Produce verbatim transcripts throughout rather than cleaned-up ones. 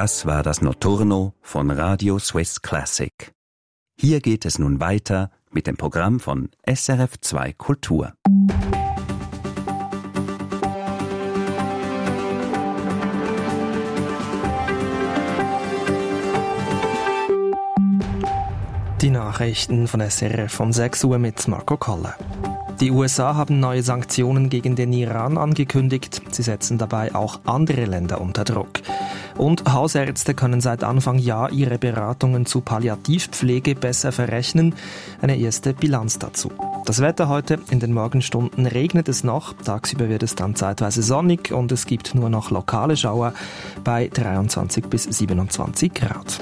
Das war das Notturno von Radio Swiss Classic. Hier geht es nun weiter mit dem Programm von S R F zwei Kultur. Die Nachrichten von S R F um sechs Uhr mit Marco Koller. Die U S A haben neue Sanktionen gegen den Iran angekündigt. Sie setzen dabei auch andere Länder unter Druck. Und Hausärzte können seit Anfang Jahr ihre Beratungen zu Palliativpflege besser verrechnen. Eine erste Bilanz dazu. Das Wetter heute: in den Morgenstunden regnet es noch, tagsüber wird es dann zeitweise sonnig und es gibt nur noch lokale Schauer bei dreiundzwanzig bis siebenundzwanzig Grad.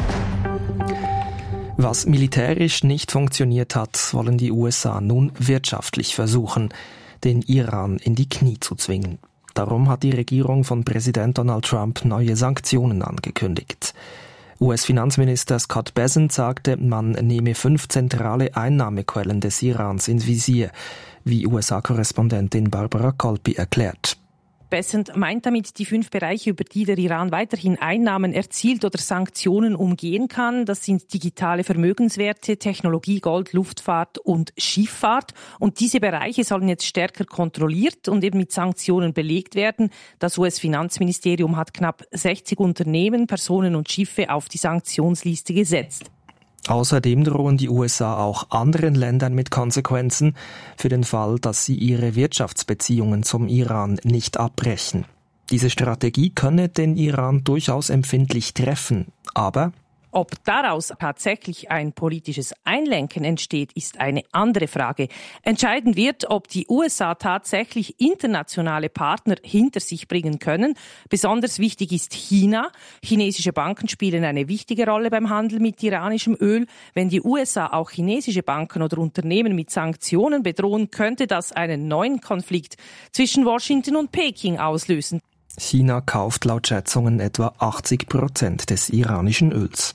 Was militärisch nicht funktioniert hat, wollen die U S A nun wirtschaftlich versuchen, den Iran in die Knie zu zwingen. Darum hat die Regierung von Präsident Donald Trump neue Sanktionen angekündigt. U S-Finanzminister Scott Bessent sagte, man nehme fünf zentrale Einnahmequellen des Irans ins Visier, wie U S A-Korrespondentin Barbara Colpi erklärt. Bessent meint damit die fünf Bereiche, über die der Iran weiterhin Einnahmen erzielt oder Sanktionen umgehen kann. Das sind digitale Vermögenswerte, Technologie, Gold, Luftfahrt und Schifffahrt. Und diese Bereiche sollen jetzt stärker kontrolliert und eben mit Sanktionen belegt werden. Das U S-Finanzministerium hat knapp sechzig Unternehmen, Personen und Schiffe auf die Sanktionsliste gesetzt. Außerdem drohen die U S A auch anderen Ländern mit Konsequenzen für den Fall, dass sie ihre Wirtschaftsbeziehungen zum Iran nicht abbrechen. Diese Strategie könne den Iran durchaus empfindlich treffen, aber ob daraus tatsächlich ein politisches Einlenken entsteht, ist eine andere Frage. Entscheidend wird, ob die U S A tatsächlich internationale Partner hinter sich bringen können. Besonders wichtig ist China. Chinesische Banken spielen eine wichtige Rolle beim Handel mit iranischem Öl. Wenn die U S A auch chinesische Banken oder Unternehmen mit Sanktionen bedrohen, könnte das einen neuen Konflikt zwischen Washington und Peking auslösen. China kauft laut Schätzungen etwa achtzig Prozent des iranischen Öls.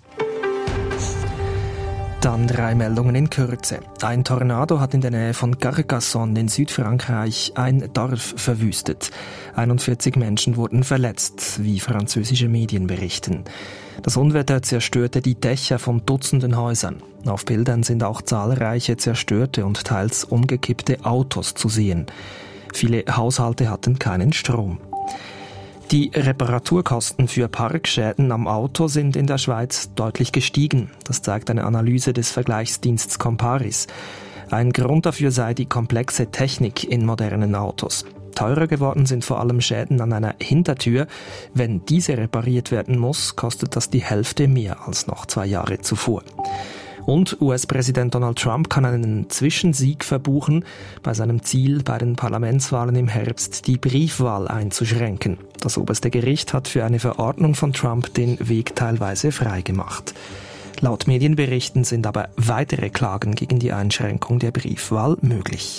Dann drei Meldungen in Kürze. Ein Tornado hat in der Nähe von Carcassonne in Südfrankreich ein Dorf verwüstet. einundvierzig Menschen wurden verletzt, wie französische Medien berichten. Das Unwetter zerstörte die Dächer von Dutzenden Häusern. Auf Bildern sind auch zahlreiche zerstörte und teils umgekippte Autos zu sehen. Viele Haushalte hatten keinen Strom. Die Reparaturkosten für Parkschäden am Auto sind in der Schweiz deutlich gestiegen. Das zeigt eine Analyse des Vergleichsdienstes Comparis. Ein Grund dafür sei die komplexe Technik in modernen Autos. Teurer geworden sind vor allem Schäden an einer Hintertür. Wenn diese repariert werden muss, kostet das die Hälfte mehr als noch zwei Jahre zuvor. Und U S-Präsident Donald Trump kann einen Zwischensieg verbuchen bei seinem Ziel, bei den Parlamentswahlen im Herbst die Briefwahl einzuschränken. Das oberste Gericht hat für eine Verordnung von Trump den Weg teilweise freigemacht. Laut Medienberichten sind aber weitere Klagen gegen die Einschränkung der Briefwahl möglich.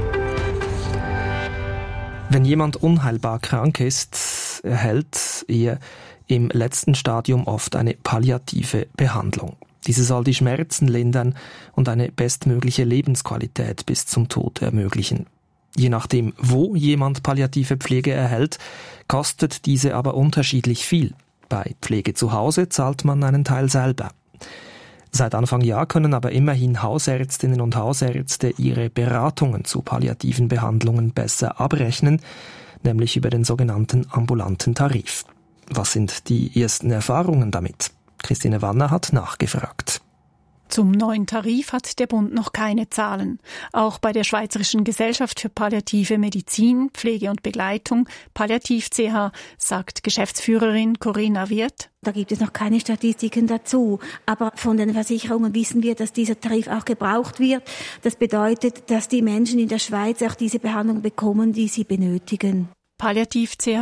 Wenn jemand unheilbar krank ist, erhält er im letzten Stadium oft eine palliative Behandlung. Diese soll die Schmerzen lindern und eine bestmögliche Lebensqualität bis zum Tod ermöglichen. Je nachdem, wo jemand palliative Pflege erhält, kostet diese aber unterschiedlich viel. Bei Pflege zu Hause zahlt man einen Teil selber. Seit Anfang Jahr können aber immerhin Hausärztinnen und Hausärzte ihre Beratungen zu palliativen Behandlungen besser abrechnen, nämlich über den sogenannten ambulanten Tarif. Was sind die ersten Erfahrungen damit? Christine Wanner hat nachgefragt. Zum neuen Tarif hat der Bund noch keine Zahlen. Auch bei der Schweizerischen Gesellschaft für palliative Medizin, Pflege und Begleitung, Palliativ C H, sagt Geschäftsführerin Corinna Wirth. Da gibt es noch keine Statistiken dazu. Aber von den Versicherungen wissen wir, dass dieser Tarif auch gebraucht wird. Das bedeutet, dass die Menschen in der Schweiz auch diese Behandlung bekommen, die sie benötigen. Palliativ C H